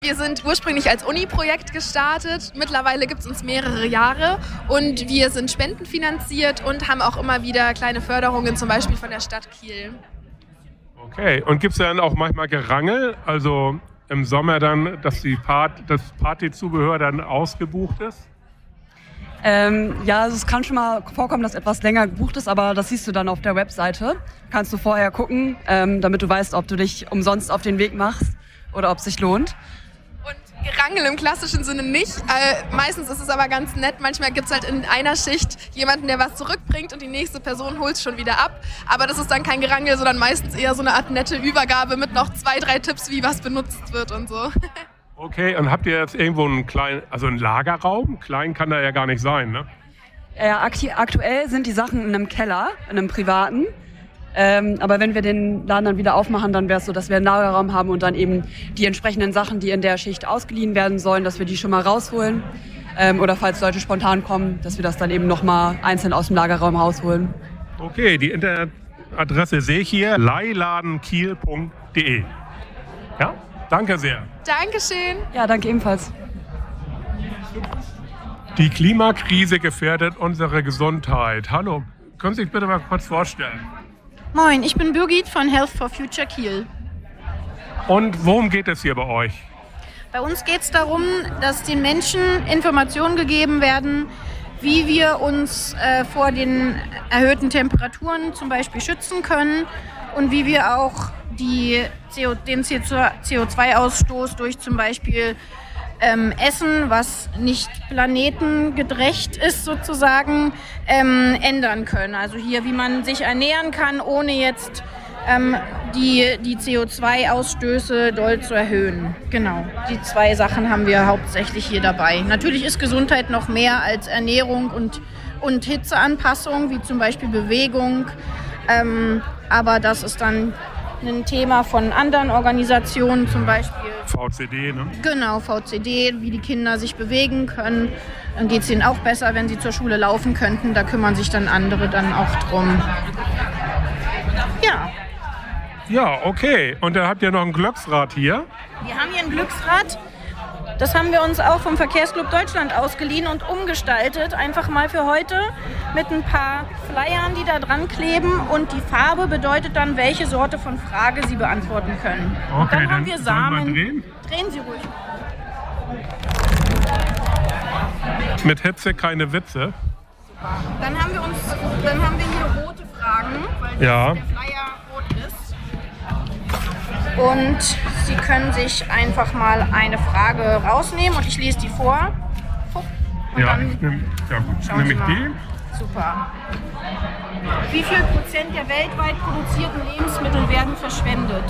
Wir sind ursprünglich als Uni-Projekt gestartet. Mittlerweile gibt es uns mehrere Jahre und wir sind spendenfinanziert und haben auch immer wieder kleine Förderungen, zum Beispiel von der Stadt Kiel. Okay, und gibt es dann auch manchmal Gerangel, also im Sommer dann, dass das Partyzubehör dann ausgebucht ist? Ja, also es kann schon mal vorkommen, dass etwas länger gebucht ist, aber das siehst du dann auf der Webseite. Kannst du vorher gucken, damit du weißt, ob du dich umsonst auf den Weg machst oder ob es sich lohnt. Und Gerangel im klassischen Sinne nicht. Meistens ist es aber ganz nett. Manchmal gibt es halt in einer Schicht jemanden, der was zurückbringt und die nächste Person holt es schon wieder ab. Aber das ist dann kein Gerangel, sondern meistens eher so eine Art nette Übergabe mit noch 2, 3 Tipps, wie was benutzt wird und so. Okay, und habt ihr jetzt irgendwo einen Lagerraum? Klein kann da ja gar nicht sein, ne? Ja, aktuell sind die Sachen in einem Keller, in einem privaten. Aber wenn wir den Laden dann wieder aufmachen, dann wäre es so, dass wir einen Lagerraum haben und dann eben die entsprechenden Sachen, die in der Schicht ausgeliehen werden sollen, dass wir die schon mal rausholen. Oder falls Leute spontan kommen, dass wir das dann eben nochmal einzeln aus dem Lagerraum rausholen. Okay, die Internetadresse sehe ich hier, leihladenkiel.de. Ja, danke sehr. Dankeschön. Ja, danke ebenfalls. Die Klimakrise gefährdet unsere Gesundheit. Hallo, können Sie sich bitte mal kurz vorstellen? Moin, ich bin Birgit von Health for Future Kiel. Und worum geht es hier bei euch? Bei uns geht es darum, dass den Menschen Informationen gegeben werden, wie wir uns vor den erhöhten Temperaturen zum Beispiel schützen können und wie wir auch den CO2-Ausstoß durch zum Beispiel Essen, was nicht planetengerecht ist sozusagen, ändern können. Also hier, wie man sich ernähren kann, ohne jetzt die CO2-Ausstöße doll zu erhöhen. Genau, die 2 Sachen haben wir hauptsächlich hier dabei. Natürlich ist Gesundheit noch mehr als Ernährung und Hitzeanpassung, wie zum Beispiel Bewegung. Aber das ist dann ein Thema von anderen Organisationen, zum Beispiel VCD, ne? Genau, VCD, wie die Kinder sich bewegen können. Dann geht es ihnen auch besser, wenn sie zur Schule laufen könnten. Da kümmern sich dann andere dann auch drum. Ja. Ja, okay. Und dann habt ihr noch ein Glücksrad hier. Wir haben hier ein Glücksrad. Das haben wir uns auch vom Verkehrsclub Deutschland ausgeliehen und umgestaltet. Einfach mal für heute mit ein paar Flyern, die da dran kleben. Und die Farbe bedeutet dann, welche Sorte von Frage Sie beantworten können. Okay, und dann haben wir Samen. Drehen Sie ruhig. Mit Hitze keine Witze. Dann haben wir hier rote Fragen, weil der Flyer rot ist. Und Sie können sich einfach mal eine Frage rausnehmen und ich lese die vor. Und dann nehme ich die. Super. Wie viel Prozent der weltweit produzierten Lebensmittel werden verschwendet?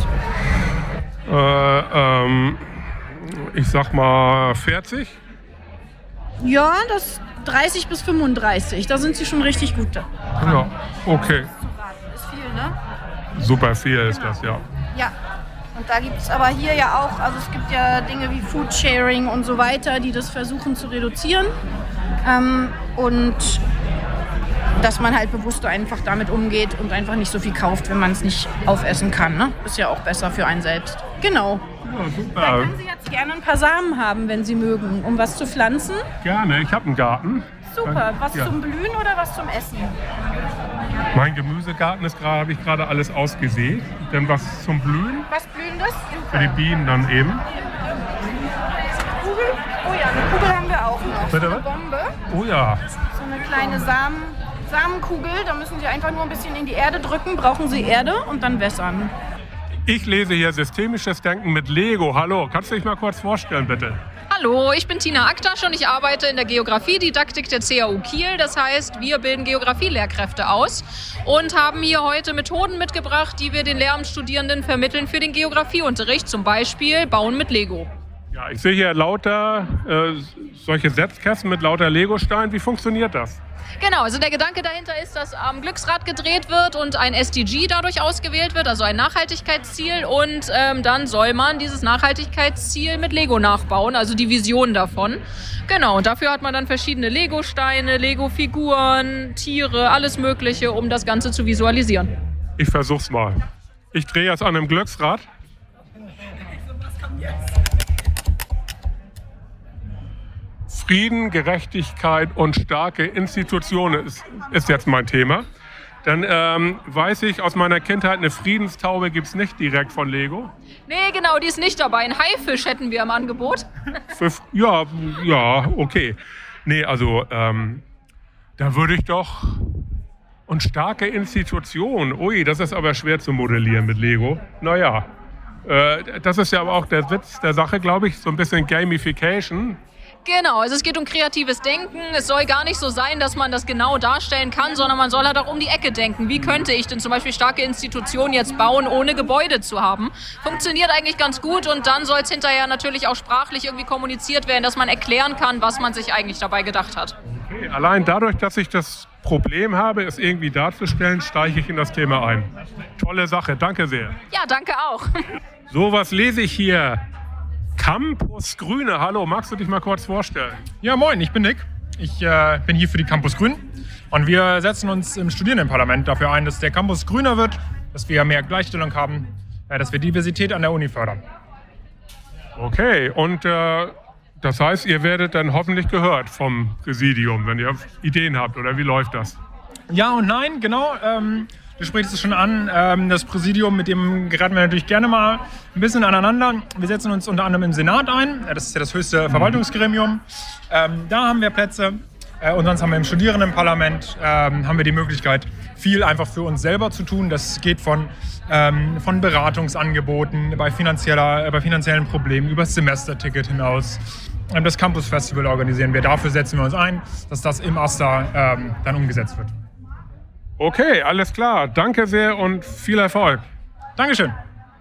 Ich sag mal 40. Ja, das 30 bis 35. Da sind Sie schon richtig gut. Ja, okay. Das ist viel, ne? Super viel ist das, ja. Ja. Und da gibt es aber hier ja auch, also es gibt ja Dinge wie Foodsharing und so weiter, die das versuchen zu reduzieren. Und dass man halt bewusster einfach damit umgeht und einfach nicht so viel kauft, wenn man es nicht aufessen kann. Ne? Ist ja auch besser für einen selbst. Genau. Ja, super. Dann können Sie jetzt gerne ein paar Samen haben, wenn Sie mögen, um was zu pflanzen. Gerne, ich habe einen Garten. Super. Was zum Blühen oder was zum Essen? Mein Gemüsegarten habe ich gerade alles ausgesät. Dann was zum Blühen. Was Blühendes? Für die Bienen dann eben. Kugel? Oh ja, eine Kugel haben wir auch noch. Bitte Eine was? Bombe. Oh ja. So eine kleine Samenkugel. Da müssen Sie einfach nur ein bisschen in die Erde drücken. Brauchen Sie Erde und dann wässern. Ich lese hier systemisches Denken mit Lego. Hallo, kannst du dich mal kurz vorstellen, bitte? Hallo, ich bin Tina Aktasch und ich arbeite in der Geografiedidaktik der CAU Kiel. Das heißt, wir bilden Geografielehrkräfte aus und haben hier heute Methoden mitgebracht, die wir den Lehramtsstudierenden vermitteln für den Geografieunterricht, zum Beispiel Bauen mit Lego. Ja, ich sehe hier lauter solche Setzkästen mit lauter Legosteinen. Wie funktioniert das? Genau, also der Gedanke dahinter ist, dass am Glücksrad gedreht wird und ein SDG dadurch ausgewählt wird, also ein Nachhaltigkeitsziel. Und dann soll man dieses Nachhaltigkeitsziel mit Lego nachbauen, also die Vision davon. Genau, und dafür hat man dann verschiedene Lego-Steine, Lego-Figuren, Tiere, alles Mögliche, um das Ganze zu visualisieren. Ich versuch's mal. Ich drehe jetzt an einem Glücksrad. Frieden, Gerechtigkeit und starke Institutionen ist jetzt mein Thema. Dann weiß ich aus meiner Kindheit, eine Friedenstaube gibt es nicht direkt von Lego. Nee, genau, die ist nicht dabei. Ein Haifisch hätten wir im Angebot. Ja, okay. Nee, also da würde ich doch... Und starke Institutionen, ui, das ist aber schwer zu modellieren mit Lego. Naja, das ist ja aber auch der Witz der Sache, glaube ich, so ein bisschen Gamification. Genau, also es geht um kreatives Denken. Es soll gar nicht so sein, dass man das genau darstellen kann, sondern man soll halt auch um die Ecke denken. Wie könnte ich denn zum Beispiel starke Institutionen jetzt bauen, ohne Gebäude zu haben? Funktioniert eigentlich ganz gut und dann soll es hinterher natürlich auch sprachlich irgendwie kommuniziert werden, dass man erklären kann, was man sich eigentlich dabei gedacht hat. Okay, allein dadurch, dass ich das Problem habe, es irgendwie darzustellen, steige ich in das Thema ein. Tolle Sache, danke sehr. Ja, danke auch. So, was lese ich hier? Campus Grüne, hallo, magst du dich mal kurz vorstellen? Ja, moin, ich bin Nick. Ich bin hier für die Campus Grün und wir setzen uns im Studierendenparlament dafür ein, dass der Campus grüner wird, dass wir mehr Gleichstellung haben, dass wir Diversität an der Uni fördern. Okay, und das heißt, ihr werdet dann hoffentlich gehört vom Präsidium, wenn ihr Ideen habt, oder wie läuft das? Ja und nein, genau. Du sprichst es schon an, das Präsidium, mit dem geraten wir natürlich gerne mal ein bisschen aneinander. Wir setzen uns unter anderem im Senat ein, das ist ja das höchste Verwaltungsgremium. Da haben wir Plätze und sonst haben wir im Studierendenparlament haben wir die Möglichkeit, viel einfach für uns selber zu tun. Das geht von Beratungsangeboten bei finanziellen Problemen über das Semesterticket hinaus. Das Campus Festival organisieren wir. Dafür setzen wir uns ein, dass das im AStA dann umgesetzt wird. Okay, alles klar. Danke sehr und viel Erfolg. Dankeschön.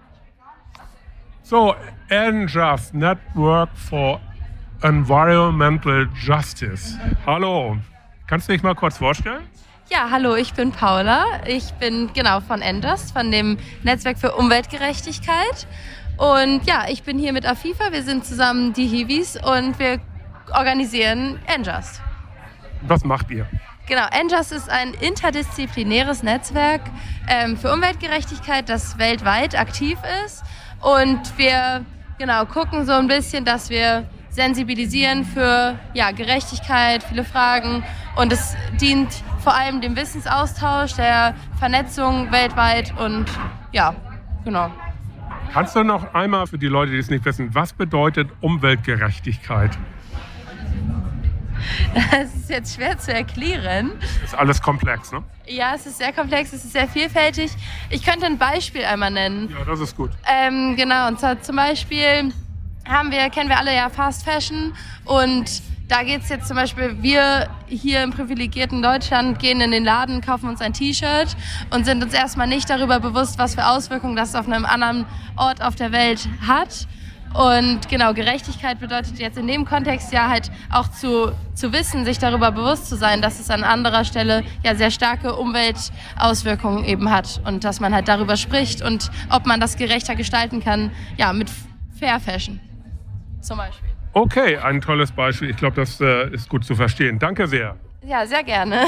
So, NJUST, Network for Environmental Justice. Hallo, kannst du dich mal kurz vorstellen? Ja, hallo, ich bin Paula. Ich bin von NJUST, von dem Netzwerk für Umweltgerechtigkeit. Und ja, ich bin hier mit AFIFA. Wir sind zusammen die Hiwis und wir organisieren NJUST. Was macht ihr? Genau, NJUST ist ein interdisziplinäres Netzwerk für Umweltgerechtigkeit, das weltweit aktiv ist. Und wir gucken so ein bisschen, dass wir sensibilisieren für Gerechtigkeit, viele Fragen. Und es dient vor allem dem Wissensaustausch, der Vernetzung weltweit und genau. Kannst du noch einmal für die Leute, die es nicht wissen, was bedeutet Umweltgerechtigkeit? Das ist jetzt schwer zu erklären. Ist alles komplex, ne? Ja, es ist sehr komplex, es ist sehr vielfältig. Ich könnte ein Beispiel einmal nennen. Ja, das ist gut. Und zwar zum Beispiel kennen wir alle Fast Fashion und da geht es jetzt zum Beispiel, wir hier im privilegierten Deutschland gehen in den Laden, kaufen uns ein T-Shirt und sind uns erstmal nicht darüber bewusst, was für Auswirkungen das auf einem anderen Ort auf der Welt hat. Und Gerechtigkeit bedeutet jetzt in dem Kontext halt auch zu wissen, sich darüber bewusst zu sein, dass es an anderer Stelle sehr starke Umweltauswirkungen eben hat und dass man halt darüber spricht und ob man das gerechter gestalten kann, mit Fair Fashion zum Beispiel. Okay, ein tolles Beispiel. Ich glaube, das ist gut zu verstehen. Danke sehr. Ja, sehr gerne.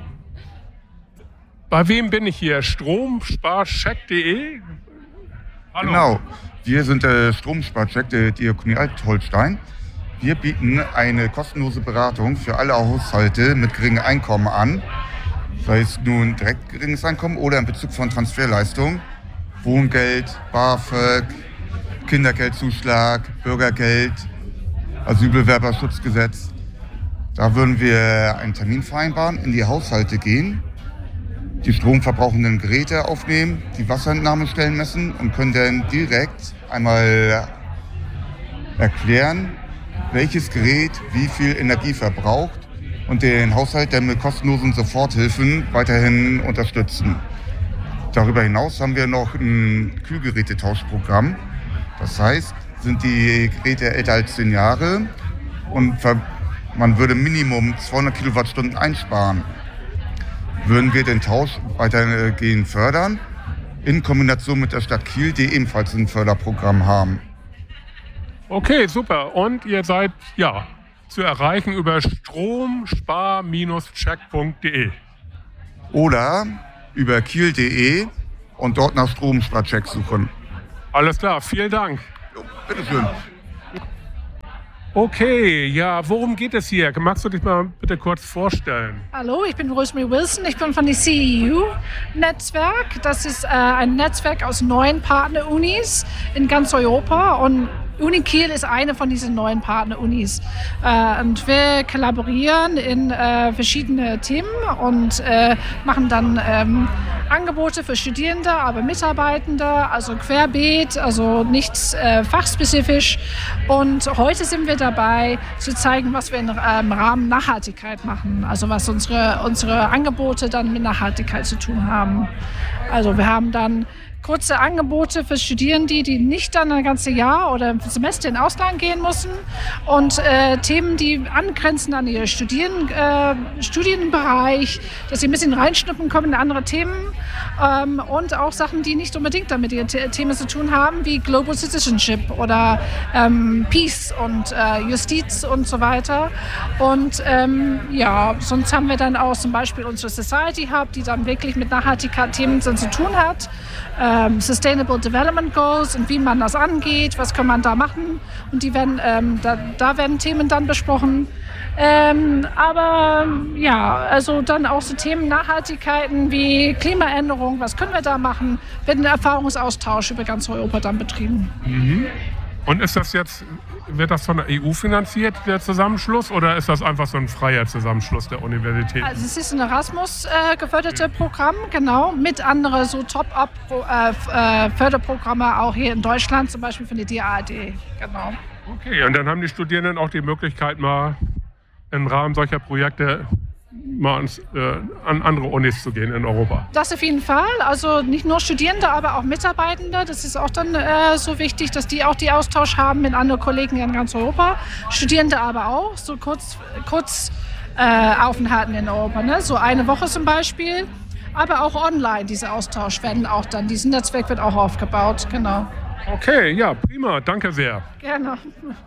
Bei wem bin ich hier? Stromsparcheck.de? Hallo. Genau, wir sind der Stromsparcheck der Diakonie Alt-Holstein. Wir bieten eine kostenlose Beratung für alle Haushalte mit geringem Einkommen an, sei es nun direkt geringes Einkommen oder in Bezug von Transferleistungen, Wohngeld, BAföG, Kindergeldzuschlag, Bürgergeld, Asylbewerberschutzgesetz. Da würden wir einen Termin vereinbaren, in die Haushalte gehen, die stromverbrauchenden Geräte aufnehmen, die Wasserentnahmestellen messen und können dann direkt einmal erklären, welches Gerät wie viel Energie verbraucht und den Haushalt dann mit kostenlosen Soforthilfen weiterhin unterstützen. Darüber hinaus haben wir noch ein Kühlgerätetauschprogramm. Das heißt, sind die Geräte älter als 10 Jahre und man würde Minimum 200 Kilowattstunden einsparen. Würden wir den Tausch weitergehend fördern, in Kombination mit der Stadt Kiel, die ebenfalls ein Förderprogramm haben. Okay, super. Und ihr seid zu erreichen über stromspar-check.de. Oder über kiel.de und dort nach Stromsparcheck suchen. Alles klar, vielen Dank. Jo, bitteschön. Okay, ja, worum geht es hier? Magst du dich mal bitte kurz vorstellen? Hallo, ich bin Rosemary Wilson. Ich bin von dem CEU-Netzwerk. Das ist ein Netzwerk aus 9 Partner-Unis in ganz Europa. Und Uni Kiel ist eine von diesen 9 Partner-Unis. Und wir kollaborieren in verschiedene Themen und machen dann Angebote für Studierende, aber Mitarbeitende, also querbeet, also nichts fachspezifisch. Und heute sind wir dabei, zu zeigen, was wir im Rahmen Nachhaltigkeit machen. Also was unsere Angebote dann mit Nachhaltigkeit zu tun haben. Also wir haben dann kurze Angebote für Studierende, die nicht dann ein ganzes Jahr oder ein Semester in Ausland gehen müssen und Themen, die angrenzen an ihr Studienbereich, dass sie ein bisschen reinschnuppern können in andere Themen und auch Sachen, die nicht unbedingt damit ihre Themen zu tun haben, wie Global Citizenship oder Peace und Justiz und so weiter. Und sonst haben wir dann auch zum Beispiel unsere Society Hub, die dann wirklich mit Nachhaltigkeit-Themen zu tun hat. Sustainable Development Goals und wie man das angeht, was kann man da machen. Und die werden, da werden Themen dann besprochen. Also dann auch so Themen Nachhaltigkeiten wie Klimaänderung, was können wir da machen, wird ein Erfahrungsaustausch über ganz Europa dann betrieben. Mhm. Und wird das von der EU finanziert, der Zusammenschluss, oder ist das einfach so ein freier Zusammenschluss der Universitäten? Also es ist ein Erasmus-gefördertes Programm, genau, mit anderen so Top-Up-Förderprogramme auch hier in Deutschland, zum Beispiel von der DAAD, genau. Okay, und dann haben die Studierenden auch die Möglichkeit, mal im Rahmen solcher Projekte mal an andere Unis zu gehen in Europa. Das auf jeden Fall. Also nicht nur Studierende, aber auch Mitarbeitende. Das ist auch dann so wichtig, dass die auch die Austausch haben mit anderen Kollegen in ganz Europa. Studierende aber auch, so kurz Aufenthalten in Europa. Ne? So eine Woche zum Beispiel. Aber auch online, dieser Austausch werden auch dann, dieses Netzwerk wird auch aufgebaut. Genau. Okay, ja, prima. Danke sehr. Gerne.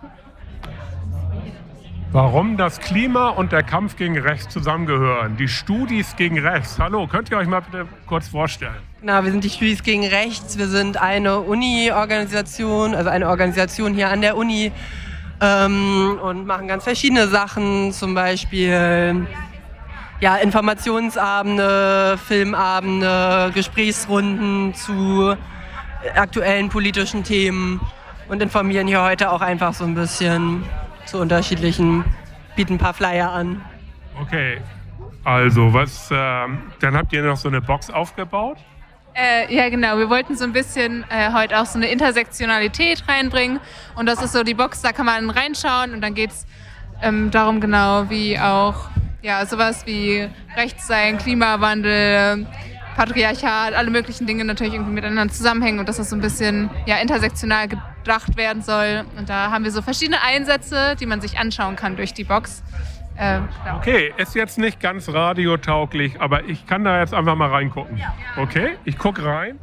Warum das Klima und der Kampf gegen Rechts zusammengehören. Die Studis gegen Rechts. Hallo, könnt ihr euch mal bitte kurz vorstellen? Genau, wir sind die Studis gegen Rechts. Wir sind eine Uni-Organisation, also eine Organisation hier an der Uni und machen ganz verschiedene Sachen, zum Beispiel Informationsabende, Filmabende, Gesprächsrunden zu aktuellen politischen Themen und informieren hier heute auch einfach so ein bisschen zu unterschiedlichen, bieten ein paar Flyer an. Okay, also dann habt ihr noch so eine Box aufgebaut? Ja, genau. Wir wollten so ein bisschen heute auch so eine Intersektionalität reinbringen. Und das ist so die Box, da kann man reinschauen. Und dann geht es darum genau, wie auch sowas wie Rechtssein, Klimawandel, Patriarchat, alle möglichen Dinge natürlich irgendwie miteinander zusammenhängen und dass das so ein bisschen intersektional gedacht werden soll. Und da haben wir so verschiedene Einsätze, die man sich anschauen kann durch die Box. Okay, ist jetzt nicht ganz radiotauglich, aber ich kann da jetzt einfach mal reingucken. Okay, ich gucke rein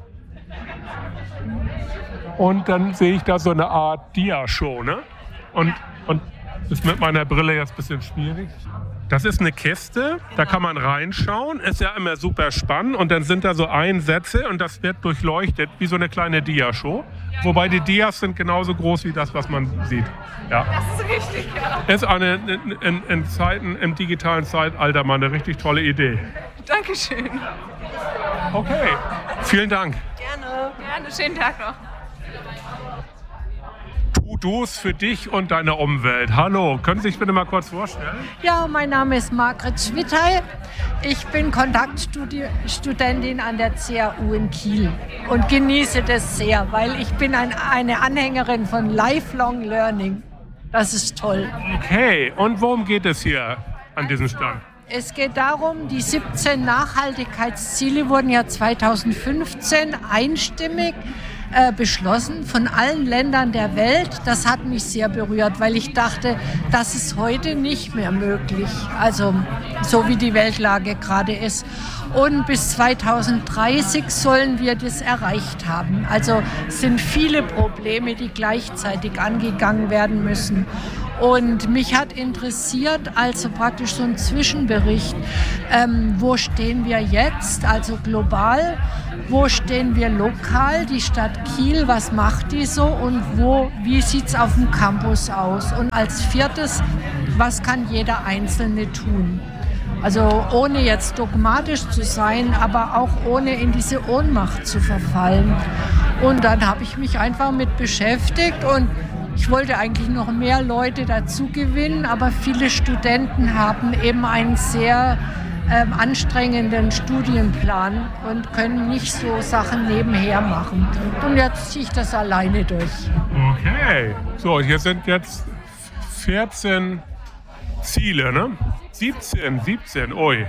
und dann sehe ich da so eine Art Dia-Show, ne? Und ist mit meiner Brille jetzt ein bisschen schwierig. Das ist eine Kiste, da kann man reinschauen, ist ja immer super spannend und dann sind da so Einsätze und das wird durchleuchtet wie so eine kleine Dia-Show. Wobei die Dias sind genauso groß wie das, was man sieht. Ja. Das ist richtig, ja. Ist im digitalen Zeitalter mal eine richtig tolle Idee. Dankeschön. Okay, vielen Dank. Gerne, schönen Tag noch. To-Dos für dich und deine Umwelt. Hallo, können Sie sich bitte mal kurz vorstellen? Ja, mein Name ist Margret Schwittey. Ich bin Kontaktstudentin an der CAU in Kiel und genieße das sehr, weil ich bin eine Anhängerin von Lifelong Learning. Das ist toll. Okay, und worum geht es hier an diesem Stand? Es geht darum, die 17 Nachhaltigkeitsziele wurden ja 2015 einstimmig beschlossen von allen Ländern der Welt. Das hat mich sehr berührt, weil ich dachte, das ist heute nicht mehr möglich. Also so wie die Weltlage gerade ist. Und bis 2030 sollen wir das erreicht haben. Also es sind viele Probleme, die gleichzeitig angegangen werden müssen. Und mich hat interessiert, also praktisch so ein Zwischenbericht, wo stehen wir jetzt, also global, wo stehen wir lokal, die Stadt Kiel, was macht die so und wie sieht es auf dem Campus aus? Und als viertes, was kann jeder Einzelne tun? Also ohne jetzt dogmatisch zu sein, aber auch ohne in diese Ohnmacht zu verfallen. Und dann habe ich mich einfach mit beschäftigt und ich wollte eigentlich noch mehr Leute dazu gewinnen, aber viele Studenten haben eben einen sehr anstrengenden Studienplan und können nicht so Sachen nebenher machen. Und jetzt ziehe ich das alleine durch. Okay. So, hier sind jetzt 14 Ziele, ne? 17, ui.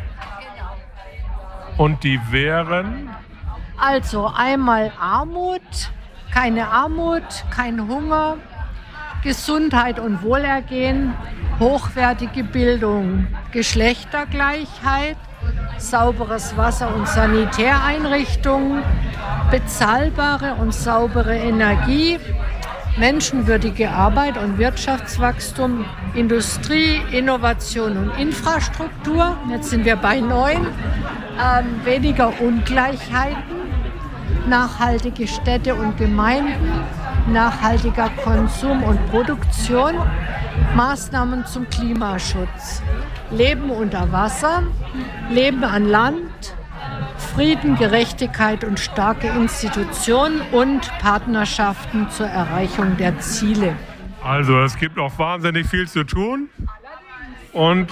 Und die wären? Also einmal Armut, kein Hunger, Gesundheit und Wohlergehen, hochwertige Bildung, Geschlechtergleichheit, sauberes Wasser und Sanitäreinrichtungen, bezahlbare und saubere Energie, menschenwürdige Arbeit und Wirtschaftswachstum, Industrie, Innovation und Infrastruktur. Jetzt sind wir bei 9. Weniger Ungleichheiten, nachhaltige Städte und Gemeinden, nachhaltiger Konsum und Produktion, Maßnahmen zum Klimaschutz, Leben unter Wasser, Leben an Land, Frieden, Gerechtigkeit und starke Institutionen und Partnerschaften zur Erreichung der Ziele. Also es gibt noch wahnsinnig viel zu tun und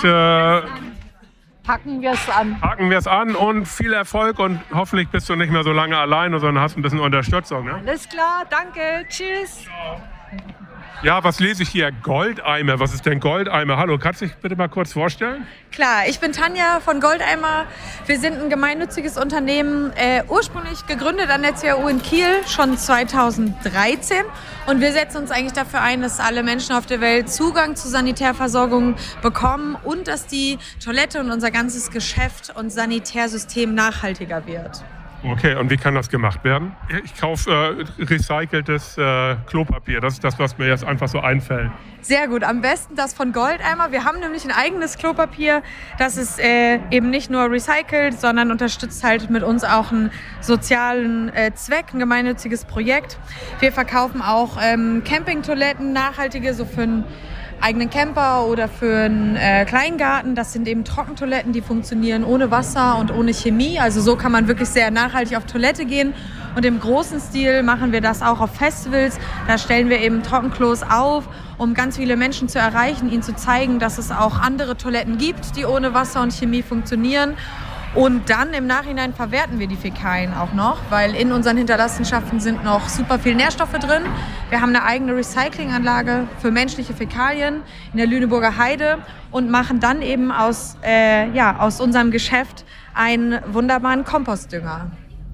packen wir es an. Packen wir es an und viel Erfolg und hoffentlich bist du nicht mehr so lange alleine, sondern hast ein bisschen Unterstützung. Ne? Alles klar, danke, tschüss. Ja, was lese ich hier? Goldeimer. Was ist denn Goldeimer? Hallo, kannst du dich bitte mal kurz vorstellen? Klar, ich bin Tanja von Goldeimer. Wir sind ein gemeinnütziges Unternehmen, ursprünglich gegründet an der CAU in Kiel, schon 2013. Und wir setzen uns eigentlich dafür ein, dass alle Menschen auf der Welt Zugang zu Sanitärversorgung bekommen und dass die Toilette und unser ganzes Geschäft und Sanitärsystem nachhaltiger wird. Okay, und wie kann das gemacht werden? Ich kaufe recyceltes Klopapier. Das ist das, was mir jetzt einfach so einfällt. Sehr gut, am besten das von Goldeimer. Wir haben nämlich ein eigenes Klopapier. Das ist eben nicht nur recycelt, sondern unterstützt halt mit uns auch einen sozialen Zweck, ein gemeinnütziges Projekt. Wir verkaufen auch Campingtoiletten, nachhaltige, so für einen eigenen Camper oder für einen Kleingarten. Das sind eben Trockentoiletten, die funktionieren ohne Wasser und ohne Chemie. Also so kann man wirklich sehr nachhaltig auf Toilette gehen. Und im großen Stil machen wir das auch auf Festivals. Da stellen wir eben Trockenklos auf, um ganz viele Menschen zu erreichen, ihnen zu zeigen, dass es auch andere Toiletten gibt, die ohne Wasser und Chemie funktionieren. Und dann im Nachhinein verwerten wir die Fäkalien auch noch, weil in unseren Hinterlassenschaften sind noch super viel Nährstoffe drin. Wir haben eine eigene Recyclinganlage für menschliche Fäkalien in der Lüneburger Heide und machen dann eben aus unserem Geschäft einen wunderbaren Kompostdünger.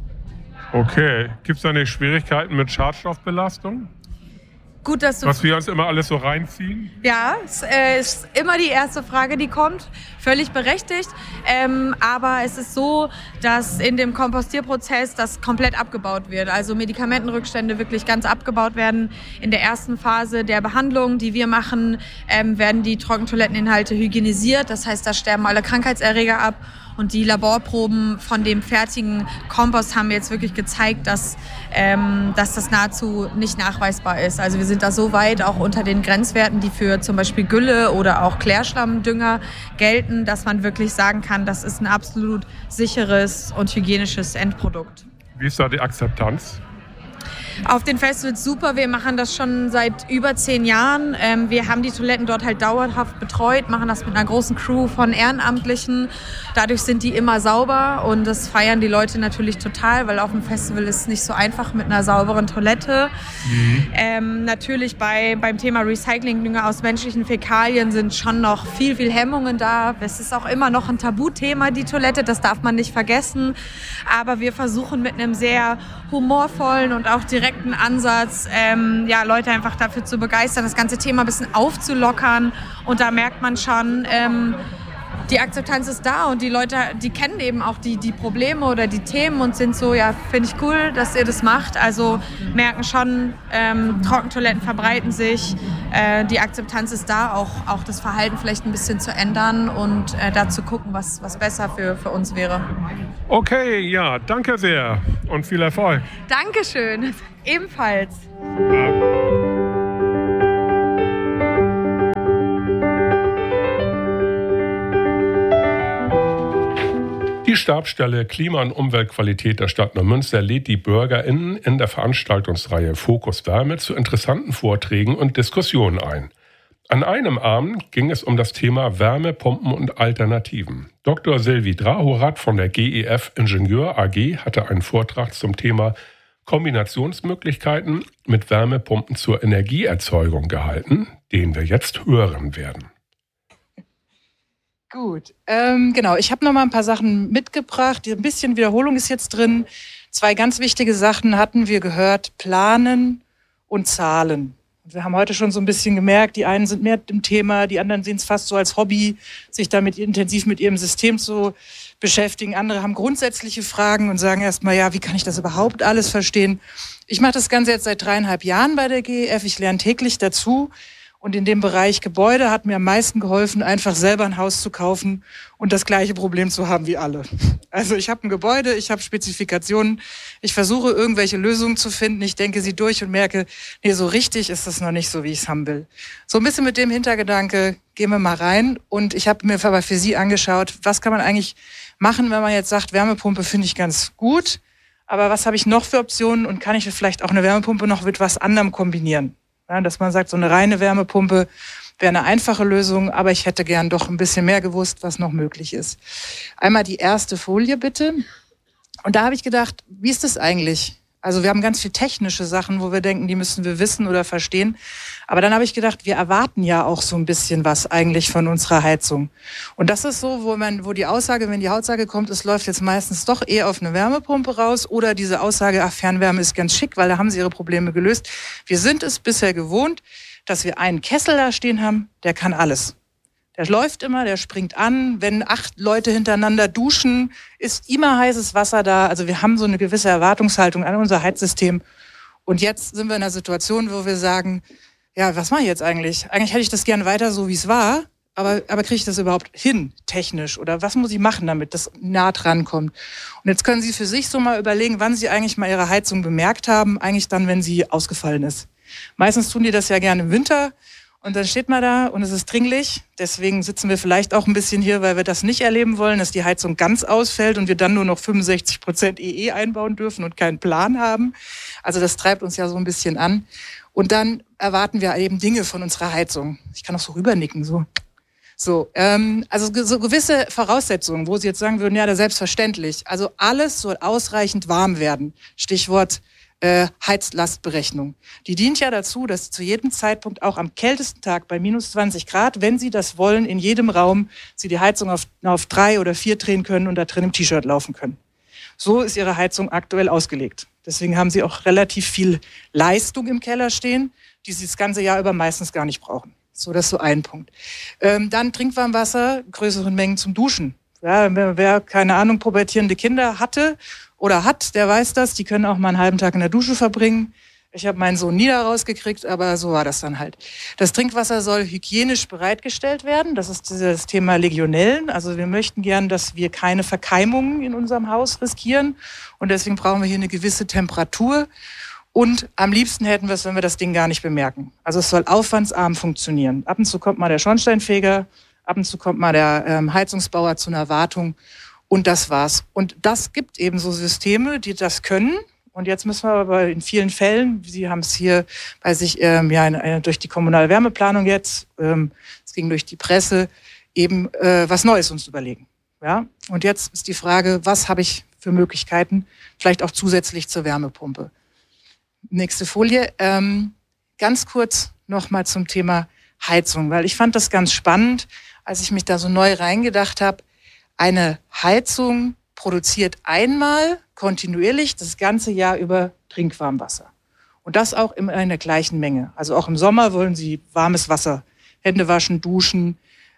Okay, gibt es da nicht Schwierigkeiten mit Schadstoffbelastung? Gut, dass du was wir uns immer alles so reinziehen? Ja, es ist immer die erste Frage, die kommt. Völlig berechtigt. Aber es ist so, dass in dem Kompostierprozess das komplett abgebaut wird. Also Medikamentenrückstände wirklich ganz abgebaut werden. In der ersten Phase der Behandlung, die wir machen, werden die Trockentoiletteninhalte hygienisiert. Das heißt, da sterben alle Krankheitserreger ab. Und die Laborproben von dem fertigen Kompost haben mir jetzt wirklich gezeigt, dass das nahezu nicht nachweisbar ist. Also wir sind da so weit auch unter den Grenzwerten, die für zum Beispiel Gülle oder auch Klärschlammdünger gelten, dass man wirklich sagen kann, das ist ein absolut sicheres und hygienisches Endprodukt. Wie ist da die Akzeptanz? Auf den Festivals super, wir machen das schon seit über 10 Jahren. Wir haben die Toiletten dort halt dauerhaft betreut, machen das mit einer großen Crew von Ehrenamtlichen. Dadurch sind die immer sauber und das feiern die Leute natürlich total, weil auf dem Festival ist es nicht so einfach mit einer sauberen Toilette. Natürlich beim Thema Recyclingdünger aus menschlichen Fäkalien sind schon noch viel Hemmungen da. Es ist auch immer noch ein Tabuthema, die Toilette, das darf man nicht vergessen. Aber wir versuchen mit einem sehr humorvollen und auch direkten Ansatz, Leute einfach dafür zu begeistern, das ganze Thema ein bisschen aufzulockern. Und da merkt man schon, die Akzeptanz ist da und die Leute, die kennen eben auch die Probleme oder die Themen und sind so, ja, finde ich cool, dass ihr das macht. Also merken schon, Trockentoiletten verbreiten sich, die Akzeptanz ist da, auch das Verhalten vielleicht ein bisschen zu ändern und da zu gucken, was besser für uns wäre. Okay, ja, danke sehr und viel Erfolg. Dankeschön, ebenfalls. Die Stabsstelle Klima- und Umweltqualität der Stadt Neumünster lädt die BürgerInnen in der Veranstaltungsreihe Fokus Wärme zu interessanten Vorträgen und Diskussionen ein. An einem Abend ging es um das Thema Wärmepumpen und Alternativen. Dr. Silvi Drahorat von der GEF Ingenieur AG hatte einen Vortrag zum Thema Kombinationsmöglichkeiten mit Wärmepumpen zur Energieerzeugung gehalten, den wir jetzt hören werden. Gut, genau. Ich habe noch mal ein paar Sachen mitgebracht. Ein bisschen Wiederholung ist jetzt drin. 2 ganz wichtige Sachen hatten wir gehört: Planen und Zahlen. Wir haben heute schon so ein bisschen gemerkt, die einen sind mehr im Thema, die anderen sehen es fast so als Hobby, sich damit intensiv mit ihrem System zu beschäftigen. Andere haben grundsätzliche Fragen und sagen erstmal, ja, wie kann ich das überhaupt alles verstehen? Ich mache das Ganze jetzt seit 3,5 Jahren bei der GEF. Ich lerne täglich dazu. Und in dem Bereich Gebäude hat mir am meisten geholfen, einfach selber ein Haus zu kaufen und das gleiche Problem zu haben wie alle. Also ich habe ein Gebäude, ich habe Spezifikationen, ich versuche irgendwelche Lösungen zu finden, ich denke sie durch und merke, nee, so richtig ist das noch nicht so, wie ich es haben will. So ein bisschen mit dem Hintergedanke, gehen wir mal rein. Und ich habe mir aber für Sie angeschaut, was kann man eigentlich machen, wenn man jetzt sagt, Wärmepumpe finde ich ganz gut, aber was habe ich noch für Optionen und kann ich vielleicht auch eine Wärmepumpe noch mit was anderem kombinieren? Ja, dass man sagt, so eine reine Wärmepumpe wäre eine einfache Lösung, aber ich hätte gern doch ein bisschen mehr gewusst, was noch möglich ist. Einmal die erste Folie bitte. Und da habe ich gedacht, wie ist das eigentlich? Also wir haben ganz viele technische Sachen, wo wir denken, die müssen wir wissen oder verstehen. Aber dann habe ich gedacht, wir erwarten ja auch so ein bisschen was eigentlich von unserer Heizung. Und das ist so, wo die Aussage, wenn die Aussage kommt, es läuft jetzt meistens doch eher auf eine Wärmepumpe raus oder diese Aussage, ach, Fernwärme ist ganz schick, weil da haben sie ihre Probleme gelöst. Wir sind es bisher gewohnt, dass wir einen Kessel da stehen haben, der kann alles. Der läuft immer, der springt an. Wenn 8 Leute hintereinander duschen, ist immer heißes Wasser da. Also wir haben so eine gewisse Erwartungshaltung an unser Heizsystem. Und jetzt sind wir in einer Situation, wo wir sagen, ja, was mache ich jetzt eigentlich? Eigentlich hätte ich das gern weiter so, wie es war. Aber kriege ich das überhaupt hin, technisch? Oder was muss ich machen, damit das nah dran kommt? Und jetzt können Sie für sich so mal überlegen, wann Sie eigentlich mal Ihre Heizung bemerkt haben. Eigentlich dann, wenn sie ausgefallen ist. Meistens tun die das ja gerne im Winter. Und dann steht man da und es ist dringlich. Deswegen sitzen wir vielleicht auch ein bisschen hier, weil wir das nicht erleben wollen, dass die Heizung ganz ausfällt und wir dann nur noch 65% EE einbauen dürfen und keinen Plan haben. Also das treibt uns ja so ein bisschen an. Und dann erwarten wir eben Dinge von unserer Heizung. Ich kann auch so rübernicken, so. Also so gewisse Voraussetzungen, wo Sie jetzt sagen würden, ja, das ist selbstverständlich. Also alles soll ausreichend warm werden. Stichwort Heizlastberechnung. Die dient ja dazu, dass zu jedem Zeitpunkt, auch am kältesten Tag bei minus 20 Grad, wenn Sie das wollen, in jedem Raum Sie die Heizung auf 3 oder 4 drehen können und da drin im T-Shirt laufen können. So ist Ihre Heizung aktuell ausgelegt. Deswegen haben Sie auch relativ viel Leistung im Keller stehen, die Sie das ganze Jahr über meistens gar nicht brauchen. So, das ist so ein Punkt. Dann Trinkwarmwasser, größeren Mengen zum Duschen. Ja, wer, keine Ahnung, pubertierende Kinder hatte oder hat, der weiß das. Die können auch mal einen halben Tag in der Dusche verbringen. Ich habe meinen Sohn nie da rausgekriegt, aber so war das dann halt. Das Trinkwasser soll hygienisch bereitgestellt werden. Das ist das Thema Legionellen. Also wir möchten gern, dass wir keine Verkeimungen in unserem Haus riskieren. Und deswegen brauchen wir hier eine gewisse Temperatur. Und am liebsten hätten wir es, wenn wir das Ding gar nicht bemerken. Also es soll aufwandsarm funktionieren. Ab und zu kommt mal der Schornsteinfeger, ab und zu kommt mal der Heizungsbauer zu einer Wartung. Und das war's. Und das gibt eben so Systeme, die das können. Und jetzt müssen wir aber in vielen Fällen, Sie haben es hier bei sich durch die kommunale Wärmeplanung jetzt, es ging durch die Presse, eben was Neues uns überlegen. Ja? Und jetzt ist die Frage, was habe ich für Möglichkeiten, vielleicht auch zusätzlich zur Wärmepumpe. Nächste Folie. Ganz kurz nochmal zum Thema Heizung, weil ich fand das ganz spannend, als ich mich da so neu reingedacht habe. Eine Heizung produziert einmal kontinuierlich das ganze Jahr über Trinkwarmwasser. Und das auch in einer gleichen Menge. Also auch im Sommer wollen Sie warmes Wasser, Hände waschen, duschen.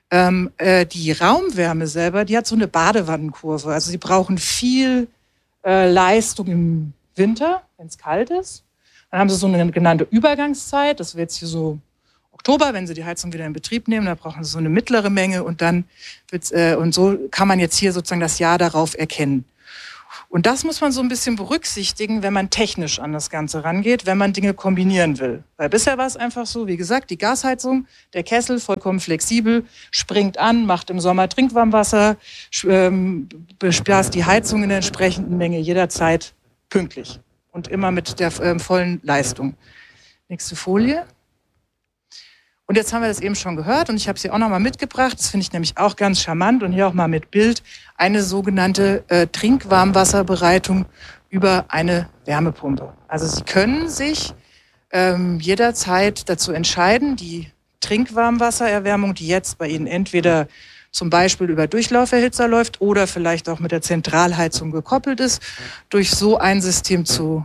Die Raumwärme selber, die hat so eine Badewannenkurve. Also Sie brauchen viel Leistung im Winter, wenn es kalt ist. Dann haben Sie so eine genannte Übergangszeit. Das wäre jetzt hier so Oktober, wenn Sie die Heizung wieder in Betrieb nehmen, da brauchen Sie so eine mittlere Menge und dann und so kann man jetzt hier sozusagen das Jahr darauf erkennen. Und das muss man so ein bisschen berücksichtigen, wenn man technisch an das Ganze rangeht, wenn man Dinge kombinieren will. Weil bisher war es einfach so, wie gesagt, die Gasheizung, der Kessel, vollkommen flexibel, springt an, macht im Sommer Trinkwarmwasser, bespaßt die Heizung in der entsprechenden Menge jederzeit pünktlich und immer mit der vollen Leistung. Nächste Folie. Und jetzt haben wir das eben schon gehört und ich habe es hier auch nochmal mitgebracht. Das finde ich nämlich auch ganz charmant und hier auch mal mit Bild. Eine sogenannte Trinkwarmwasserbereitung über eine Wärmepumpe. Also Sie können sich jederzeit dazu entscheiden, die Trinkwarmwassererwärmung, die jetzt bei Ihnen entweder zum Beispiel über Durchlauferhitzer läuft oder vielleicht auch mit der Zentralheizung gekoppelt ist, durch so ein System zu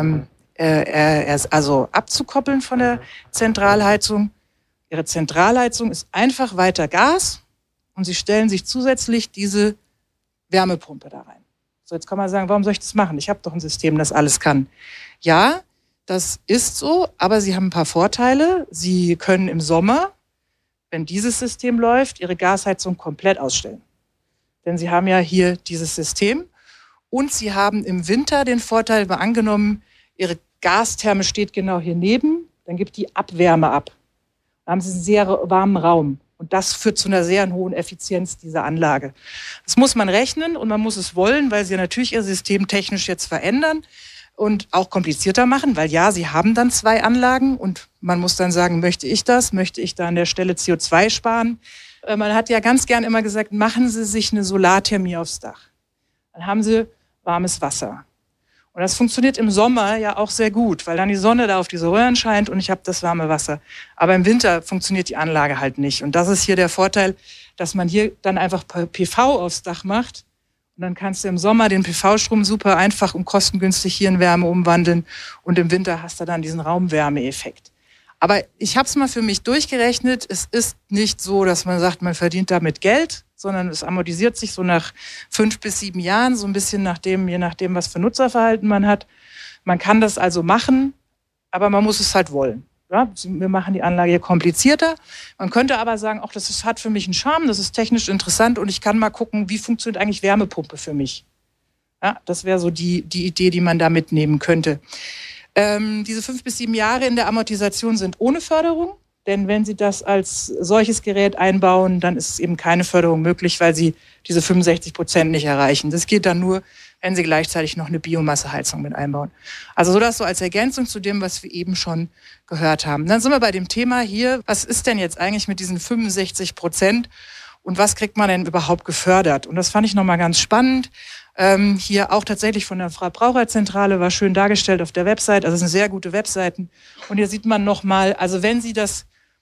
also abzukoppeln von der Zentralheizung. Ihre Zentralheizung ist einfach weiter Gas und Sie stellen sich zusätzlich diese Wärmepumpe da rein. So, jetzt kann man sagen, warum soll ich das machen? Ich habe doch ein System, das alles kann. Ja, das ist so, aber Sie haben ein paar Vorteile. Sie können im Sommer, wenn dieses System läuft, Ihre Gasheizung komplett ausstellen. Denn Sie haben ja hier dieses System und Sie haben im Winter den Vorteil, mal angenommen, Ihre Gastherme steht genau hier neben, dann gibt die Abwärme ab. Da haben Sie einen sehr warmen Raum. Und das führt zu einer sehr hohen Effizienz dieser Anlage. Das muss man rechnen und man muss es wollen, weil Sie natürlich Ihr System technisch jetzt verändern und auch komplizierter machen, weil ja, Sie haben dann 2 Anlagen und man muss dann sagen, möchte ich das? Möchte ich da an der Stelle CO2 sparen? Man hat ja ganz gern immer gesagt, machen Sie sich eine Solarthermie aufs Dach. Dann haben Sie warmes Wasser. Und das funktioniert im Sommer ja auch sehr gut, weil dann die Sonne da auf diese Röhren scheint und ich habe das warme Wasser. Aber im Winter funktioniert die Anlage halt nicht. Und das ist hier der Vorteil, dass man hier dann einfach PV aufs Dach macht. Und dann kannst du im Sommer den PV-Strom super einfach und kostengünstig hier in Wärme umwandeln. Und im Winter hast du dann diesen Raumwärmeeffekt. Aber ich habe es mal für mich durchgerechnet. Es ist nicht so, dass man sagt, man verdient damit Geld, sondern es amortisiert sich so nach 5 bis 7 Jahren, so ein bisschen je nachdem, was für Nutzerverhalten man hat. Man kann das also machen, aber man muss es halt wollen. Ja, wir machen die Anlage hier komplizierter. Man könnte aber sagen, auch das hat für mich einen Charme, das ist technisch interessant und ich kann mal gucken, wie funktioniert eigentlich Wärmepumpe für mich. Ja, das wäre so die Idee, die man da mitnehmen könnte. Diese 5 bis 7 Jahre in der Amortisation sind ohne Förderung. Denn wenn Sie das als solches Gerät einbauen, dann ist es eben keine Förderung möglich, weil Sie diese 65% nicht erreichen. Das geht dann nur, wenn Sie gleichzeitig noch eine Biomasseheizung mit einbauen. Also so das so als Ergänzung zu dem, was wir eben schon gehört haben. Dann sind wir bei dem Thema hier, was ist denn jetzt eigentlich mit diesen 65% und was kriegt man denn überhaupt gefördert? Und das fand ich nochmal ganz spannend. Hier auch tatsächlich von der Verbraucherzentrale, war schön dargestellt auf der Website. Also es sind sehr gute Webseiten. Und hier sieht man nochmal, also wenn Sie das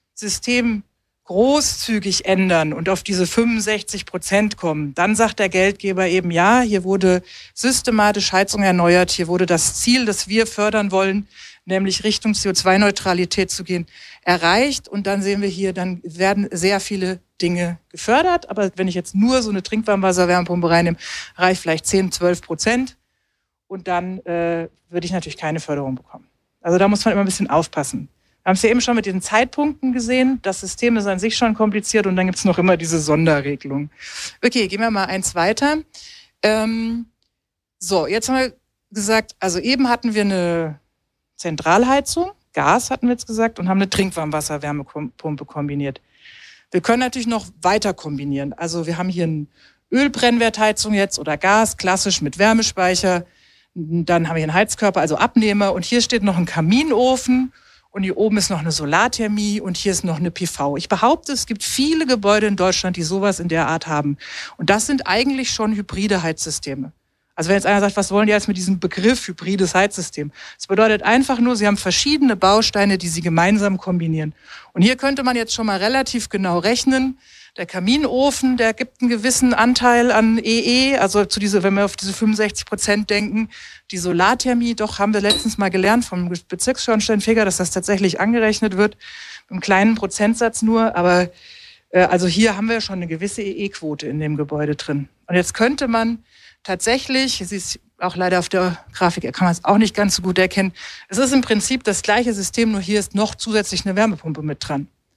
System großzügig ändern und auf diese 65% kommen, dann sagt der Geldgeber eben, ja, hier wurde systematisch Heizung erneuert, hier wurde das Ziel, das wir fördern wollen, nämlich Richtung CO2-Neutralität zu gehen, erreicht. Und dann sehen wir hier, dann werden sehr viele Dinge gefördert. Aber wenn ich jetzt nur so eine Trinkwarmwasser-Wärmepumpe reinnehme, reicht vielleicht 10-12%. Und dann würde ich natürlich keine Förderung bekommen. Also da muss man immer ein bisschen aufpassen. Wir haben es ja eben schon mit den Zeitpunkten gesehen. Das System ist an sich schon kompliziert und dann gibt es noch immer diese Sonderregelung. Okay, gehen wir mal eins weiter. So, jetzt haben wir gesagt, also eben hatten wir eine Zentralheizung, Gas hatten wir jetzt gesagt, und haben eine Trinkwarmwasser-Wärmepumpe kombiniert. Wir können natürlich noch weiter kombinieren. Also wir haben hier eine Ölbrennwertheizung jetzt oder Gas, klassisch mit Wärmespeicher. Dann haben wir hier einen Heizkörper, also Abnehmer. Und hier steht noch ein Kaminofen. Und hier oben ist noch eine Solarthermie und hier ist noch eine PV. Ich behaupte, es gibt viele Gebäude in Deutschland, die sowas in der Art haben. Und das sind eigentlich schon hybride Heizsysteme. Also wenn jetzt einer sagt, was wollen die jetzt mit diesem Begriff hybrides Heizsystem? Das bedeutet einfach nur, sie haben verschiedene Bausteine, die sie gemeinsam kombinieren. Und hier könnte man jetzt schon mal relativ genau rechnen. Der Kaminofen, der gibt einen gewissen Anteil an EE, also wenn wir auf diese 65% denken. Die Solarthermie, doch haben wir letztens mal gelernt vom Bezirksschornsteinfeger, dass das tatsächlich angerechnet wird, mit einem kleinen Prozentsatz nur. Aber also hier haben wir schon eine gewisse EE-Quote in dem Gebäude drin. Und jetzt könnte man tatsächlich, Sie ist auch leider auf der Grafik, kann man es auch nicht ganz so gut erkennen, es ist im Prinzip das gleiche System, nur hier ist noch zusätzlich eine Wärmepumpe mit dran.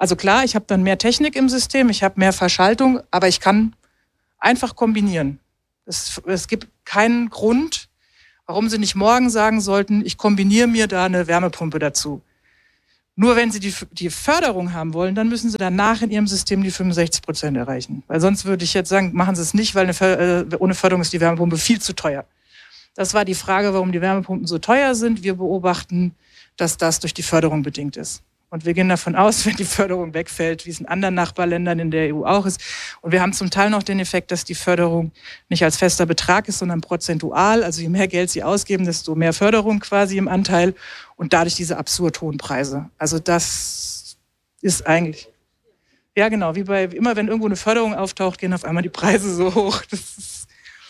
Also klar, ich habe dann mehr Technik im System, ich habe mehr Verschaltung, aber ich kann einfach kombinieren. Es gibt keinen Grund, warum Sie nicht morgen sagen sollten, ich kombiniere mir da eine Wärmepumpe dazu. Nur wenn Sie die Förderung haben wollen, dann müssen Sie danach in Ihrem System die 65% erreichen. Weil sonst würde ich jetzt sagen, machen Sie es nicht, weil ohne Förderung ist die Wärmepumpe viel zu teuer. Das war die Frage, warum die Wärmepumpen so teuer sind. Wir beobachten, dass das durch die Förderung bedingt ist. Und wir gehen davon aus, wenn die Förderung wegfällt, wie es in anderen Nachbarländern in der EU auch ist. Und wir haben zum Teil noch den Effekt, dass die Förderung nicht als fester Betrag ist, sondern prozentual. Also je mehr Geld Sie ausgeben, desto mehr Förderung quasi im Anteil. Und dadurch diese absurd hohen Preise. Also das ist eigentlich, ja genau, wie immer wenn irgendwo eine Förderung auftaucht, gehen auf einmal die Preise so hoch. Das ist,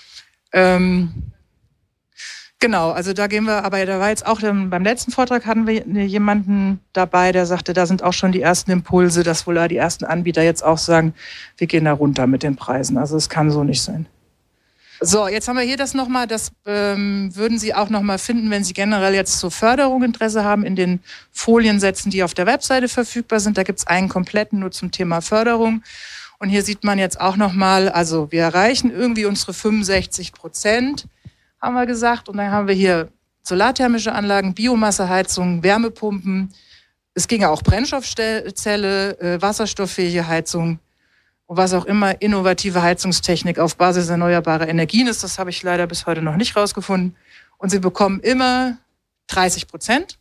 genau, also da gehen wir, aber da war jetzt auch beim letzten Vortrag hatten wir jemanden dabei, der sagte, da sind auch schon die ersten Impulse, dass wohl die ersten Anbieter jetzt auch sagen, wir gehen da runter mit den Preisen. Also es kann so nicht sein. So, jetzt haben wir hier das nochmal, das würden Sie auch nochmal finden, wenn Sie generell jetzt zur Förderung Interesse haben, in den Foliensätzen, die auf der Webseite verfügbar sind. Da gibt es einen kompletten nur zum Thema Förderung. Und hier sieht man jetzt auch nochmal, also wir erreichen irgendwie unsere 65%. Haben wir gesagt. Und dann haben wir hier solarthermische Anlagen, Biomasseheizung, Wärmepumpen. Es ging ja auch Brennstoffzelle, wasserstofffähige Heizung und was auch immer, innovative Heizungstechnik auf Basis erneuerbarer Energien ist. Das habe ich leider bis heute noch nicht rausgefunden. Und Sie bekommen immer 30%,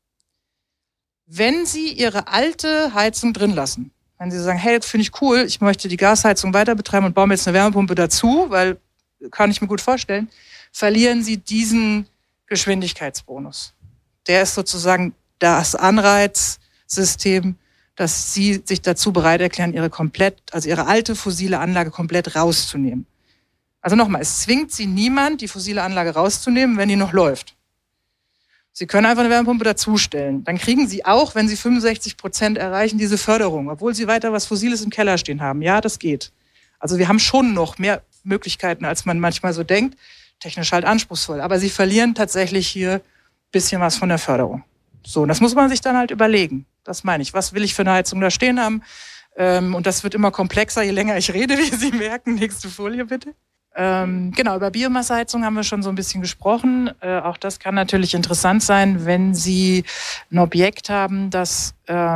wenn Sie Ihre alte Heizung drin lassen. Wenn Sie sagen, hey, das finde ich cool, ich möchte die Gasheizung weiter betreiben und baue mir jetzt eine Wärmepumpe dazu, weil kann ich mir gut vorstellen, verlieren Sie diesen Geschwindigkeitsbonus. Der ist sozusagen das Anreizsystem, dass Sie sich dazu bereit erklären, Ihre alte fossile Anlage komplett rauszunehmen. Also nochmal, es zwingt Sie niemand, die fossile Anlage rauszunehmen, wenn die noch läuft. Sie können einfach eine Wärmepumpe dazustellen. Dann kriegen Sie auch, wenn Sie 65% erreichen, diese Förderung, obwohl Sie weiter was Fossiles im Keller stehen haben. Ja, das geht. Also wir haben schon noch mehr Möglichkeiten, als man manchmal so denkt. Technisch halt anspruchsvoll. Aber Sie verlieren tatsächlich hier ein bisschen was von der Förderung. So, und das muss man sich dann halt überlegen. Das meine ich. Was will ich für eine Heizung da stehen haben? Und das wird immer komplexer, je länger ich rede, wie Sie merken. Nächste Folie bitte. Genau, über Biomasseheizung haben wir schon so ein bisschen gesprochen. Auch das kann natürlich interessant sein, wenn Sie ein Objekt haben, das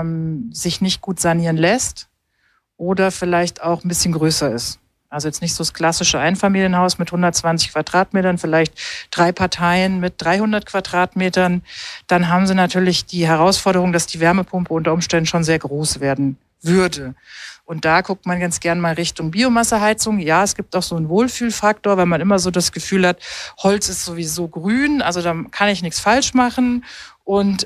sich nicht gut sanieren lässt oder vielleicht auch ein bisschen größer ist. Also jetzt nicht so das klassische Einfamilienhaus mit 120 Quadratmetern, vielleicht 3 Parteien mit 300 Quadratmetern. Dann haben Sie natürlich die Herausforderung, dass die Wärmepumpe unter Umständen schon sehr groß werden würde. Und da guckt man ganz gern mal Richtung Biomasseheizung. Ja, es gibt auch so einen Wohlfühlfaktor, weil man immer so das Gefühl hat, Holz ist sowieso grün, also da kann ich nichts falsch machen. Und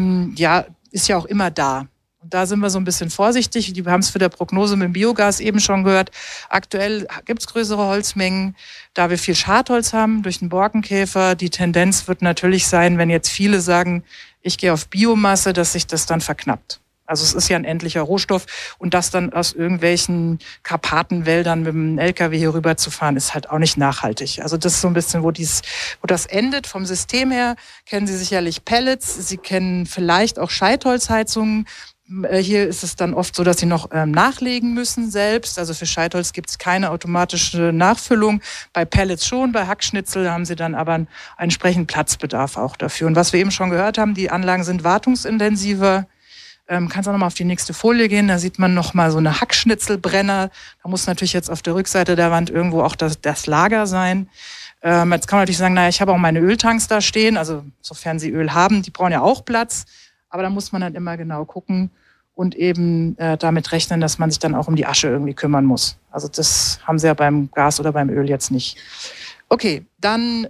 ja, ist ja auch immer da. Da sind wir so ein bisschen vorsichtig. Wir haben es für der Prognose mit dem Biogas eben schon gehört. Aktuell gibt es größere Holzmengen, da wir viel Schadholz haben durch den Borkenkäfer. Die Tendenz wird natürlich sein, wenn jetzt viele sagen, ich gehe auf Biomasse, dass sich das dann verknappt. Also es ist ja ein endlicher Rohstoff und das dann aus irgendwelchen Karpatenwäldern mit dem LKW hier rüber zu fahren, ist halt auch nicht nachhaltig. Also das ist so ein bisschen, wo das endet. Vom System her kennen Sie sicherlich Pellets, Sie kennen vielleicht auch Scheitholzheizungen. Hier ist es dann oft so, dass Sie noch nachlegen müssen selbst. Also für Scheitholz gibt es keine automatische Nachfüllung. Bei Pellets schon, bei Hackschnitzel haben Sie dann aber einen entsprechenden Platzbedarf auch dafür. Und was wir eben schon gehört haben, die Anlagen sind wartungsintensiver. Kannst auch noch mal auf die nächste Folie gehen. Da sieht man noch mal so eine Hackschnitzelbrenner. Da muss natürlich jetzt auf der Rückseite der Wand irgendwo auch das Lager sein. Jetzt kann man natürlich sagen, naja, ich habe auch meine Öltanks da stehen. Also sofern Sie Öl haben, die brauchen ja auch Platz. Aber da muss man dann immer genau gucken und eben damit rechnen, dass man sich dann auch um die Asche irgendwie kümmern muss. Also das haben Sie ja beim Gas oder beim Öl jetzt nicht. Okay, dann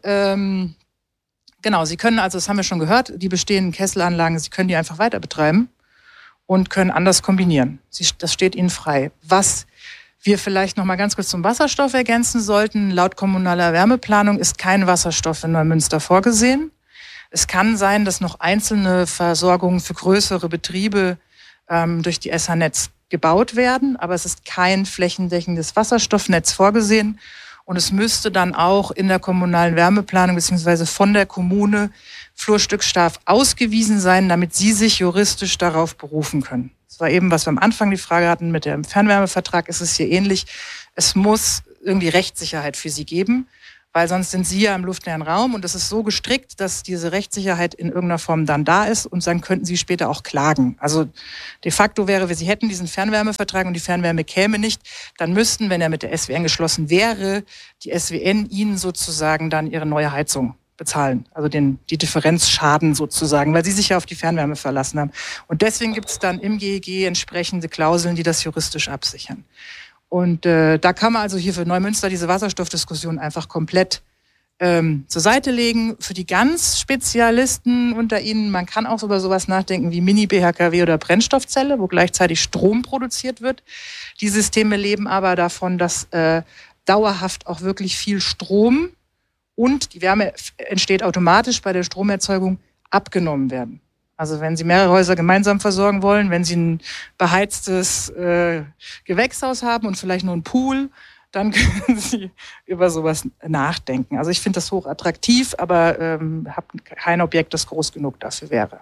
genau, Sie können, also das haben wir schon gehört, die bestehenden Kesselanlagen, Sie können die einfach weiter betreiben und können anders kombinieren. Das steht Ihnen frei. Was wir vielleicht noch mal ganz kurz zum Wasserstoff ergänzen sollten, laut kommunaler Wärmeplanung ist kein Wasserstoff in Neumünster vorgesehen. Es kann sein, dass noch einzelne Versorgungen für größere Betriebe durch die SH-Netz gebaut werden, aber es ist kein flächendeckendes Wasserstoffnetz vorgesehen. Und es müsste dann auch in der kommunalen Wärmeplanung beziehungsweise von der Kommune Flurstückstoff ausgewiesen sein, damit Sie sich juristisch darauf berufen können. Das war eben, was wir am Anfang die Frage hatten mit dem Fernwärmevertrag, ist es hier ähnlich. Es muss irgendwie Rechtssicherheit für Sie geben, weil sonst sind Sie ja im luftleeren Raum und es ist so gestrickt, dass diese Rechtssicherheit in irgendeiner Form dann da ist und dann könnten Sie später auch klagen. Also de facto wäre, wenn Sie hätten diesen Fernwärmevertrag und die Fernwärme käme nicht, dann müssten, wenn er mit der SWN geschlossen wäre, die SWN Ihnen sozusagen dann Ihre neue Heizung bezahlen, also die Differenzschaden sozusagen, weil Sie sich ja auf die Fernwärme verlassen haben. Und deswegen gibt es dann im GEG entsprechende Klauseln, die das juristisch absichern. Und da kann man also hier für Neumünster diese Wasserstoffdiskussion einfach komplett zur Seite legen. Für die ganz Spezialisten unter Ihnen, man kann auch über sowas nachdenken wie Mini-BHKW oder Brennstoffzelle, wo gleichzeitig Strom produziert wird. Die Systeme leben aber davon, dass dauerhaft auch wirklich viel Strom und die Wärme entsteht automatisch bei der Stromerzeugung abgenommen werden. Also wenn Sie mehrere Häuser gemeinsam versorgen wollen, wenn Sie ein beheiztes Gewächshaus haben und vielleicht nur einen Pool, dann können Sie über sowas nachdenken. Also ich finde das hochattraktiv, aber habe kein Objekt, das groß genug dafür wäre.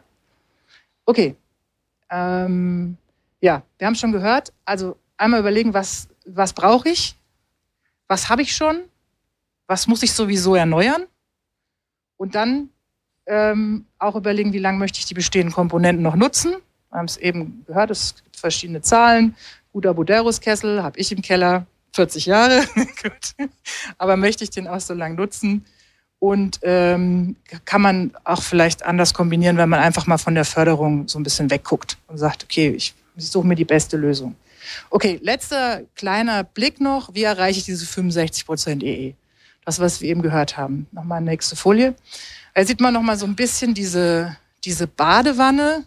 Okay. Ja, wir haben schon gehört. Also einmal überlegen, was brauche ich? Was habe ich schon? Was muss ich sowieso erneuern? Und dann auch überlegen, wie lange möchte ich die bestehenden Komponenten noch nutzen. Wir haben es eben gehört, es gibt verschiedene Zahlen. Guter Buderus-Kessel habe ich im Keller, 40 Jahre. Gut. Aber möchte ich den auch so lange nutzen? Und kann man auch vielleicht anders kombinieren, wenn man einfach mal von der Förderung so ein bisschen wegguckt und sagt, okay, ich suche mir die beste Lösung. Okay, letzter kleiner Blick noch. Wie erreiche ich diese 65% EE? Das, was wir eben gehört haben. Nochmal nächste Folie. Da sieht man nochmal so ein bisschen diese Badewanne.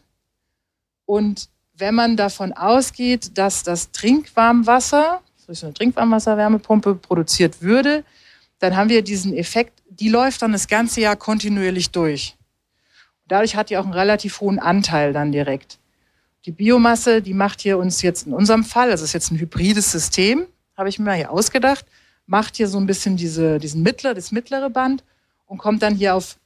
Und wenn man davon ausgeht, dass das Trinkwarmwasser durch so eine Trinkwarmwasserwärmepumpe produziert würde, dann haben wir diesen Effekt, die läuft dann das ganze Jahr kontinuierlich durch. Dadurch hat die auch einen relativ hohen Anteil dann direkt. Die Biomasse, die macht hier uns jetzt in unserem Fall, also es ist jetzt ein hybrides System, habe ich mir mal hier ausgedacht, macht hier so ein bisschen das mittlere Band und kommt dann hier auf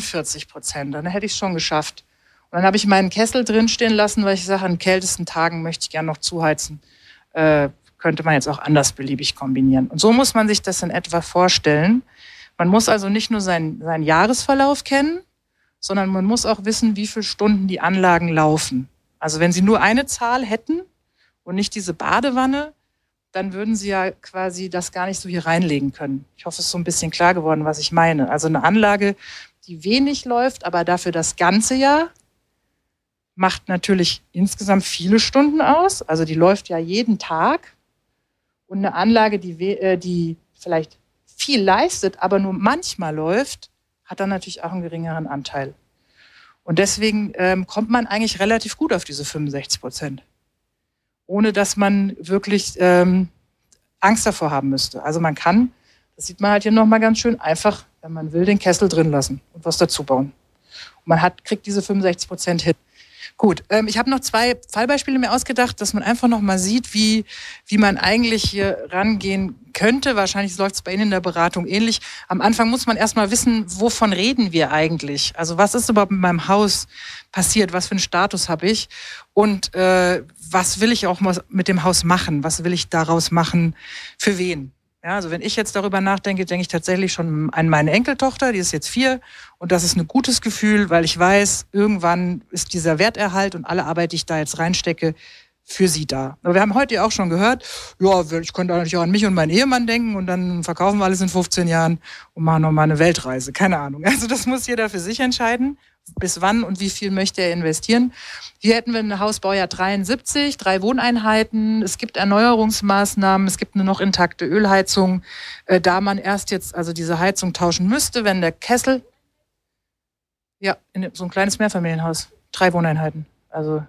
45%. Dann hätte ich es schon geschafft. Und dann habe ich meinen Kessel drin stehen lassen, weil ich sage, an kältesten Tagen möchte ich gerne noch zuheizen. Könnte man jetzt auch anders beliebig kombinieren. Und so muss man sich das in etwa vorstellen. Man muss also nicht nur seinen Jahresverlauf kennen, sondern man muss auch wissen, wie viele Stunden die Anlagen laufen. Also wenn Sie nur eine Zahl hätten und nicht diese Badewanne, dann würden Sie ja quasi das gar nicht so hier reinlegen können. Ich hoffe, es ist so ein bisschen klar geworden, was ich meine. Also eine Anlage, die wenig läuft, aber dafür das ganze Jahr, macht natürlich insgesamt viele Stunden aus. Also die läuft ja jeden Tag. Und eine Anlage, die vielleicht viel leistet, aber nur manchmal läuft, hat dann natürlich auch einen geringeren Anteil. Und deswegen kommt man eigentlich relativ gut auf diese 65%. Ohne dass man wirklich Angst davor haben müsste. Also man kann, das sieht man halt hier nochmal ganz schön, einfach, wenn man will, den Kessel drin lassen und was dazu bauen. Und man kriegt diese 65% hin. Gut, ich habe noch 2 Fallbeispiele mir ausgedacht, dass man einfach noch mal sieht, wie man eigentlich hier rangehen könnte. Wahrscheinlich läuft es bei Ihnen in der Beratung ähnlich. Am Anfang muss man erst mal wissen, wovon reden wir eigentlich? Also was ist überhaupt mit meinem Haus passiert? Was für einen Status habe ich? Und was will ich auch mal mit dem Haus machen? Was will ich daraus machen? Für wen? Ja, also wenn ich jetzt darüber nachdenke, denke ich tatsächlich schon an meine Enkeltochter, die ist jetzt 4 und das ist ein gutes Gefühl, weil ich weiß, irgendwann ist dieser Werterhalt und alle Arbeit, die ich da jetzt reinstecke, für sie da. Aber wir haben heute ja auch schon gehört, ja, ich könnte natürlich auch an mich und meinen Ehemann denken und dann verkaufen wir alles in 15 Jahren und machen nochmal eine Weltreise, keine Ahnung. Also das muss jeder für sich entscheiden, bis wann und wie viel möchte er investieren. Hier hätten wir ein Hausbaujahr 73, 3 Wohneinheiten, es gibt Erneuerungsmaßnahmen, es gibt eine noch intakte Ölheizung, da man erst jetzt also diese Heizung tauschen müsste, wenn der Kessel, ja, in so ein kleines Mehrfamilienhaus, 3 Wohneinheiten, also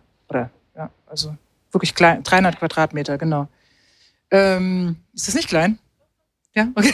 wirklich klein, 300 Quadratmeter, genau. Ist das nicht klein? Ja, okay.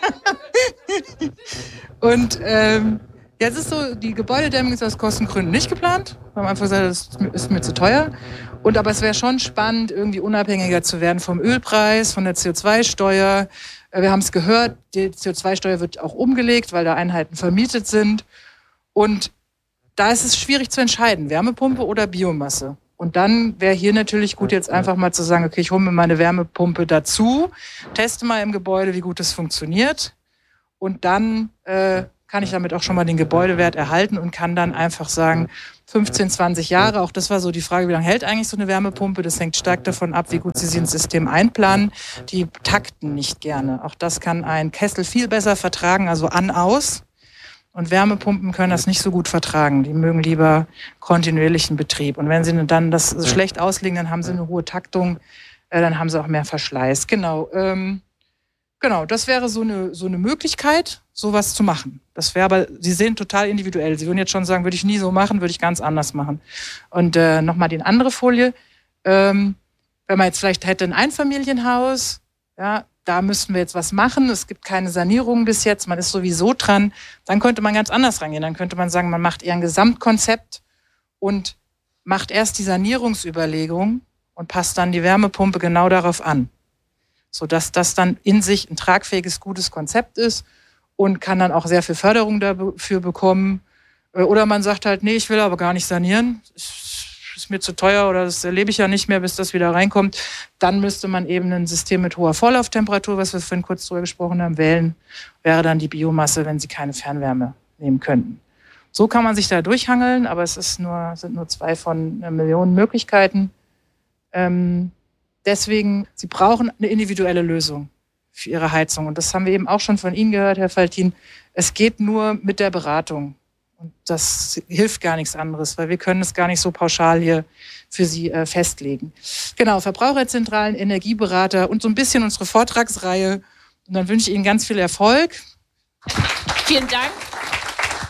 Und jetzt ist so, die Gebäudedämmung ist aus Kostengründen nicht geplant. Wir haben einfach gesagt, das ist mir zu teuer. Aber es wäre schon spannend, irgendwie unabhängiger zu werden vom Ölpreis, von der CO2-Steuer. Wir haben es gehört, die CO2-Steuer wird auch umgelegt, weil da Einheiten vermietet sind. Und da ist es schwierig zu entscheiden, Wärmepumpe oder Biomasse. Und dann wäre hier natürlich gut, jetzt einfach mal zu sagen, okay, ich hole mir meine Wärmepumpe dazu, teste mal im Gebäude, wie gut es funktioniert. Und dann kann ich damit auch schon mal den Gebäudewert erhalten und kann dann einfach sagen, 15, 20 Jahre, auch das war so die Frage, wie lange hält eigentlich so eine Wärmepumpe? Das hängt stark davon ab, wie gut Sie ins System einplanen. Die takten nicht gerne. Auch das kann ein Kessel viel besser vertragen, also an-aus. Und Wärmepumpen können das nicht so gut vertragen. Die mögen lieber kontinuierlichen Betrieb. Und wenn sie dann das schlecht auslegen, dann haben sie eine hohe Taktung, dann haben sie auch mehr Verschleiß. Genau, das wäre so eine Möglichkeit, sowas zu machen. Das wäre aber, Sie sehen, total individuell. Sie würden jetzt schon sagen, würde ich nie so machen, würde ich ganz anders machen. Und nochmal die andere Folie. Wenn man jetzt vielleicht hätte ein Einfamilienhaus, ja, da müssten wir jetzt was machen, es gibt keine Sanierung bis jetzt, man ist sowieso dran, dann könnte man ganz anders rangehen. Dann könnte man sagen, man macht eher ein Gesamtkonzept und macht erst die Sanierungsüberlegung und passt dann die Wärmepumpe genau darauf an, sodass das dann in sich ein tragfähiges, gutes Konzept ist und kann dann auch sehr viel Förderung dafür bekommen. Oder man sagt halt, nee, ich will aber gar nicht sanieren, ist mir zu teuer oder das erlebe ich ja nicht mehr, bis das wieder reinkommt. Dann müsste man eben ein System mit hoher Vorlauftemperatur, was wir vorhin kurz drüber gesprochen haben, wählen. Wäre dann die Biomasse, wenn Sie keine Fernwärme nehmen könnten. So kann man sich da durchhangeln, aber es sind nur 2 von Millionen Möglichkeiten. Deswegen, Sie brauchen eine individuelle Lösung für Ihre Heizung. Und das haben wir eben auch schon von Ihnen gehört, Herr Faltin. Es geht nur mit der Beratung. Und das hilft gar nichts anderes, weil wir können es gar nicht so pauschal hier für Sie festlegen. Genau, Verbraucherzentralen, Energieberater und so ein bisschen unsere Vortragsreihe. Und dann wünsche ich Ihnen ganz viel Erfolg. Vielen Dank.